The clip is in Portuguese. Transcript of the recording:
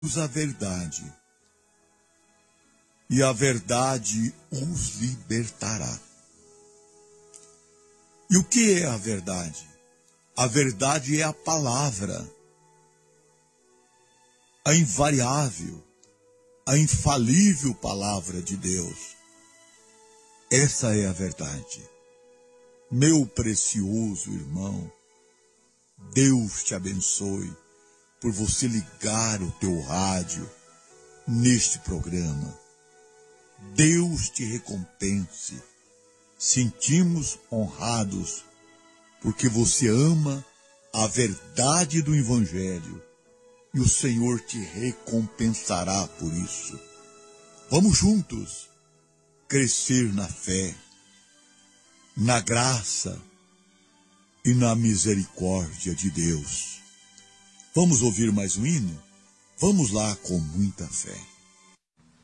a verdade, e a verdade os libertará. E o que é a verdade? A verdade é a palavra, a invariável, a infalível palavra de Deus. Essa é a verdade. Meu precioso irmão, Deus te abençoe por você ligar o teu rádio neste programa. Deus te recompense. Sentimos honrados porque você ama a verdade do Evangelho e o Senhor te recompensará por isso. Vamos juntos crescer na fé, na graça e na misericórdia de Deus. Vamos ouvir mais um hino? Vamos lá com muita fé.